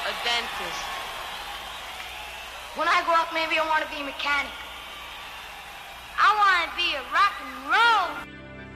A dentist. When I grow up, maybe I want to be a mechanic. I want to be a rock and roll.